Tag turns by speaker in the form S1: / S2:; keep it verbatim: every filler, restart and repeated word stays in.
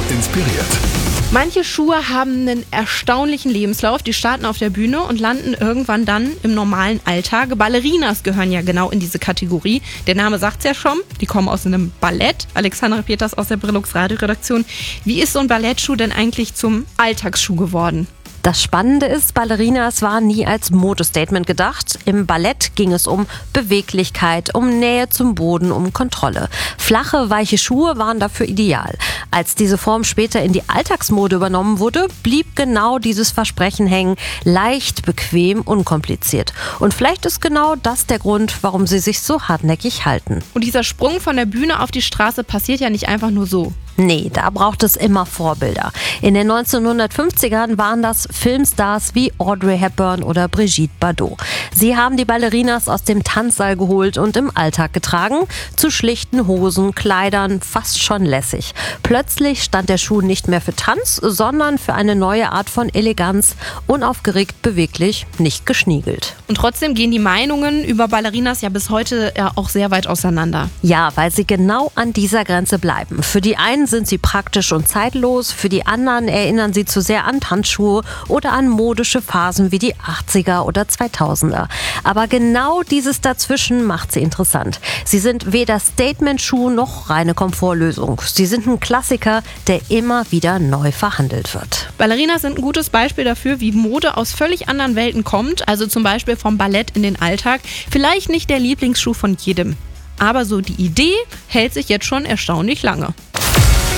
S1: inspiriert.
S2: Manche Schuhe haben einen erstaunlichen Lebenslauf. Die starten auf der Bühne und landen irgendwann dann im normalen Alltag. Ballerinas gehören ja genau in diese Kategorie. Der Name sagt's ja schon. Die kommen aus einem Ballett. Alexandra Peters aus der Brillux Radioredaktion. Wie ist so ein Ballettschuh denn eigentlich zum Alltagsschuh geworden?
S3: Das Spannende ist, Ballerinas waren nie als Modestatement gedacht. Im Ballett ging es um Beweglichkeit, um Nähe zum Boden, um Kontrolle. Flache, weiche Schuhe waren dafür ideal. Als diese Form später in die Alltagsmode übernommen wurde, blieb genau dieses Versprechen hängen. Leicht, bequem, unkompliziert. Und vielleicht ist genau das der Grund, warum sie sich so hartnäckig halten.
S2: Und dieser Sprung von der Bühne auf die Straße passiert ja nicht einfach nur so.
S3: Nee, da braucht es immer Vorbilder. In den neunzehnhundertfünfzigern waren das Filmstars wie Audrey Hepburn oder Brigitte Bardot. Sie haben die Ballerinas aus dem Tanzsaal geholt und im Alltag getragen, zu schlichten Hosen, Kleidern, fast schon lässig. Plötzlich stand der Schuh nicht mehr für Tanz, sondern für eine neue Art von Eleganz, unaufgeregt, beweglich, nicht geschniegelt.
S2: Und trotzdem gehen die Meinungen über Ballerinas ja bis heute ja auch sehr weit auseinander.
S3: Ja, weil sie genau an dieser Grenze bleiben. Für die einen sind sie praktisch und zeitlos, für die anderen erinnern sie zu sehr an Tanzschuhe oder an modische Phasen wie die achtziger oder zweitausender. Aber genau dieses Dazwischen macht sie interessant. Sie sind weder Statement-Schuh noch reine Komfortlösung. Sie sind ein Klassiker, der immer wieder neu verhandelt wird.
S2: Ballerinas sind ein gutes Beispiel dafür, wie Mode aus völlig anderen Welten kommt, also zum Beispiel vom Ballett in den Alltag. Vielleicht nicht der Lieblingsschuh von jedem, aber so die Idee hält sich jetzt schon erstaunlich lange.